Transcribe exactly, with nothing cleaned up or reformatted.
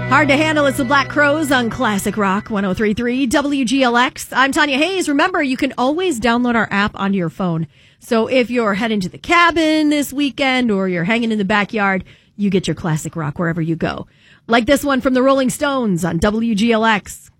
Hard to handle. It's the Black Crowes on Classic Rock one oh three point three W G L X. I'm Tanya Hayes. Remember, you can always download our app onto your phone. So if you're heading to the cabin this weekend or you're hanging in the backyard, you get your Classic Rock wherever you go. Like this one from the Rolling Stones on W G L X.